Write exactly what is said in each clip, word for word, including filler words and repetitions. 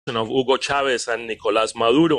of Hugo Chavez and Nicolás Maduro.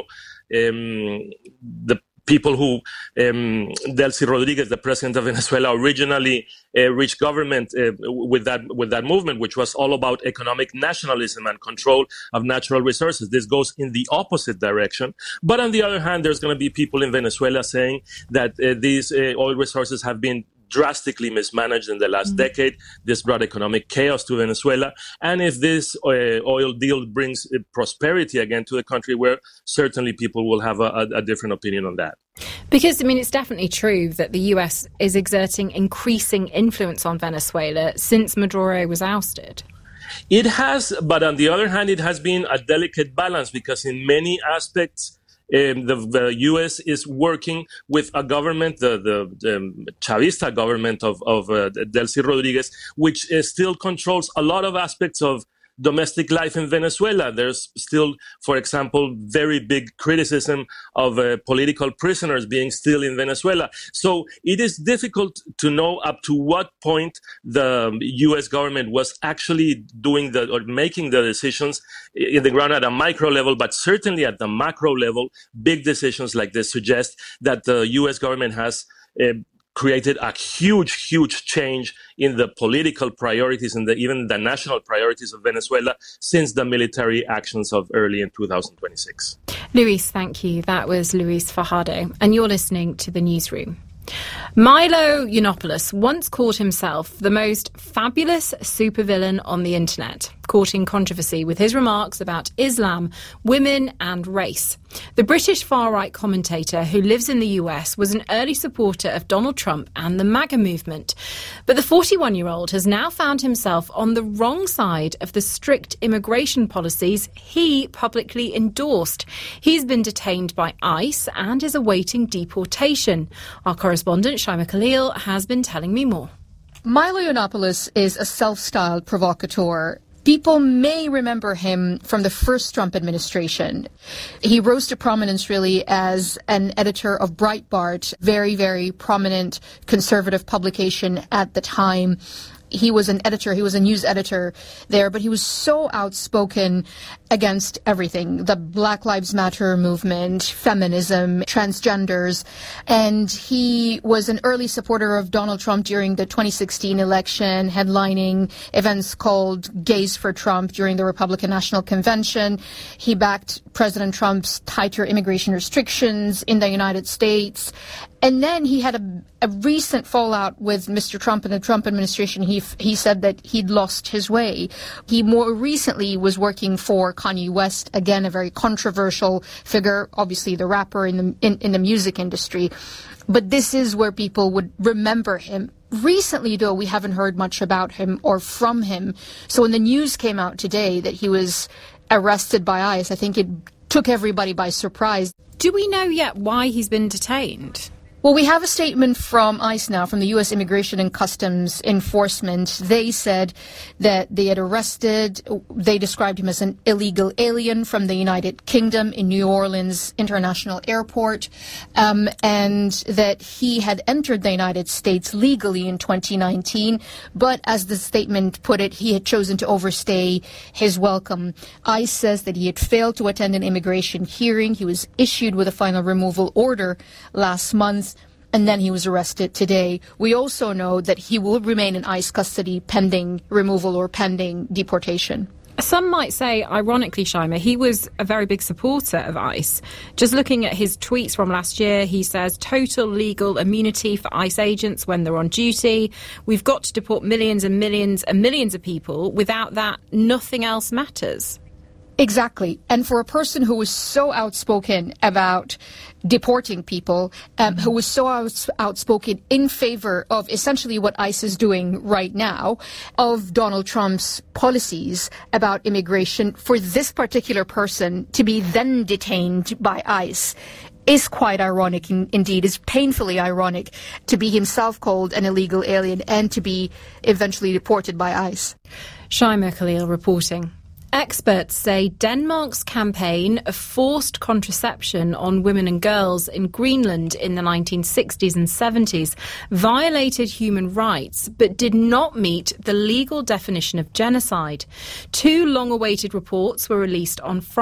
Um, the people who, um, Delcy Rodriguez, the president of Venezuela, originally uh, reached government uh, with that with that movement, which was all about economic nationalism and control of natural resources. This goes in the opposite direction. But on the other hand, there's going to be people in Venezuela saying that uh, these uh, oil resources have been drastically mismanaged in the last mm-hmm. decade. This brought economic chaos to Venezuela. And if this uh, oil deal brings uh, prosperity again to the country, where certainly people will have a, a, a different opinion on that. Because, I mean, it's definitely true that the U S is exerting increasing influence on Venezuela since Maduro was ousted. It has, but on the other hand, it has been a delicate balance because in many aspects, Um, the, the U S is working with a government, the, the, the Chavista government of, of uh, Delcy Rodriguez, which uh, still controls a lot of aspects of domestic life in Venezuela. There's still, for example, very big criticism of uh, political prisoners being still in Venezuela. So it is difficult to know up to what point the U S government was actually doing the or making the decisions in the ground at a micro level, but certainly at the macro level, big decisions like this suggest that the U S government has uh, created a huge, huge change in the political priorities and the, even the national priorities of Venezuela since the military actions of early in two thousand twenty-six. Luis, thank you. That was Luis Fajardo, and you're listening to The Newsroom. Milo Yiannopoulos once called himself the most fabulous supervillain on the internet, courting controversy with his remarks about Islam, women and race. The British far-right commentator who lives in the U S was an early supporter of Donald Trump and the MAGA movement. But the forty-one-year-old has now found himself on the wrong side of the strict immigration policies he publicly endorsed. He's been detained by ICE and is awaiting deportation. Our correspondent, Shaima Khalil, has been telling me more. Milo Yiannopoulos is a self-styled provocateur. People may remember him from the first Trump administration. He rose to prominence really as an editor of Breitbart, very, very prominent conservative publication at the time. He was an editor, he was a news editor there, but he was so outspoken against everything, the Black Lives Matter movement, feminism, transgenders, and he was an early supporter of Donald Trump during the twenty sixteen election, headlining events called Gays for Trump during the Republican National Convention. He backed President Trump's tighter immigration restrictions in the United States. And then he had a, a recent fallout with Mister Trump and the Trump administration. He he said that he'd lost his way. He more recently was working for Kanye West, again, a very controversial figure, obviously the rapper in the in, in the music industry. But this is where people would remember him. Recently, though, we haven't heard much about him or from him. So when the news came out today that he was arrested by ICE, I think it took everybody by surprise. Do we know yet why he's been detained? Well, we have a statement from ICE now, from the U S Immigration and Customs Enforcement. They said that they had arrested, they described him as an illegal alien from the United Kingdom in New Orleans International Airport, um, and that he had entered the United States legally in twenty nineteen, but as the statement put it, he had chosen to overstay his welcome. ICE says that he had failed to attend an immigration hearing. He was issued with a final removal order last month, and then he was arrested today. We also know that he will remain in ICE custody pending removal or pending deportation. Some might say, ironically, Shaima, he was a very big supporter of ICE. Just looking at his tweets from last year, he says total legal immunity for ICE agents when they're on duty. We've got to deport millions and millions and millions of people. Without that, nothing else matters. Exactly. And for a person who was so outspoken about deporting people, um, who was so outs- outspoken in favor of essentially what ICE is doing right now, of Donald Trump's policies about immigration, for this particular person to be then detained by ICE is quite ironic in, indeed, is painfully ironic, to be himself called an illegal alien and to be eventually deported by ICE. Shaima Khalil reporting. Experts say Denmark's campaign of forced contraception on women and girls in Greenland in the nineteen sixties and seventies violated human rights but did not meet the legal definition of genocide. Two long-awaited reports were released on Friday.